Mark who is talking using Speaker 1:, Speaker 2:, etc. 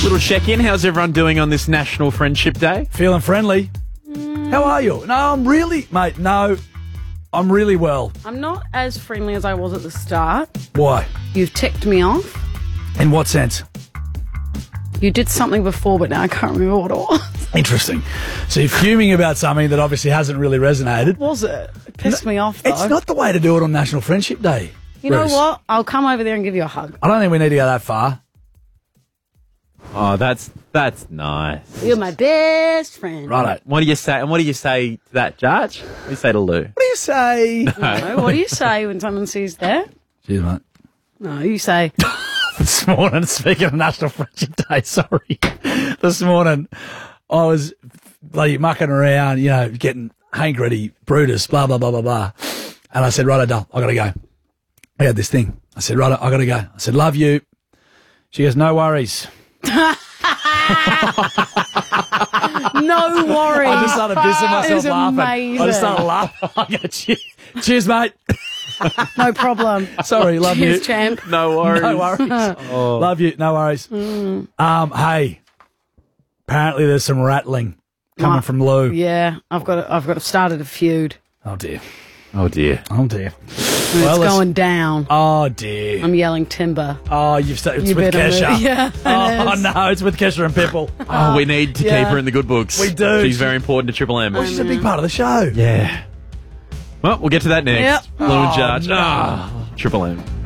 Speaker 1: Little check-in. How's everyone doing on this National Friendship Day?
Speaker 2: Feeling friendly? How are you? No, I'm really well.
Speaker 3: I'm not as friendly as I was at the start.
Speaker 2: Why?
Speaker 3: You've ticked me off.
Speaker 2: In what sense?
Speaker 3: You did something before, but now I can't remember what it was.
Speaker 2: Interesting. So you're fuming about something that obviously hasn't really resonated.
Speaker 3: What was it? It pissed me off, though.
Speaker 2: It's not the way to do it on National Friendship Day.
Speaker 3: You know
Speaker 2: Bruce.
Speaker 3: what? I'll come over there and give you a hug.
Speaker 2: I don't think we need to go that far.
Speaker 1: Oh, that's nice.
Speaker 3: You're my best friend.
Speaker 2: Righto.
Speaker 1: What do you say? And what do you say to that, Judge? What do you say to Lou?
Speaker 2: What do you say?
Speaker 3: No, what do you say when someone sees that?
Speaker 2: Cheers, mate.
Speaker 3: No, you say,
Speaker 2: This morning, speaking of National Friendship Day, sorry. This morning, I was bloody mucking around, getting Hank ready, Brutus, blah, blah, blah, blah, blah. And I said, righto, Dull, I got to go. I had this thing. I said, righto, I got to go. I said, love you. She goes, no worries.
Speaker 3: no worries.
Speaker 2: I just started pissing myself laughing.
Speaker 3: Amazing.
Speaker 2: I just started laughing. I go, cheers, mate.
Speaker 3: No problem.
Speaker 2: Sorry, love
Speaker 3: Cheers,
Speaker 2: you.
Speaker 3: champ.
Speaker 1: No worries.
Speaker 2: No worries. Love you. No worries. Hey, apparently there's some rattling coming from Lou.
Speaker 3: Yeah, I've started a feud.
Speaker 2: Oh dear.
Speaker 1: Oh, dear.
Speaker 2: Oh dear.
Speaker 3: And it's going down.
Speaker 2: Oh dear.
Speaker 3: I'm yelling timber.
Speaker 2: Oh, it's
Speaker 3: You
Speaker 2: with
Speaker 3: better
Speaker 2: Kesha.
Speaker 3: move. Yeah,
Speaker 2: Oh
Speaker 3: it is.
Speaker 2: no, it's with Kesha and Pipple.
Speaker 1: Oh, we need to
Speaker 3: yeah.
Speaker 1: keep her in the good books.
Speaker 2: We do.
Speaker 1: She's very important to Triple M.
Speaker 2: Well, she's a big part of the show.
Speaker 1: Yeah. Well, we'll get to that next.
Speaker 3: Yep.
Speaker 1: Lou and Judge.
Speaker 2: no.
Speaker 1: Triple M.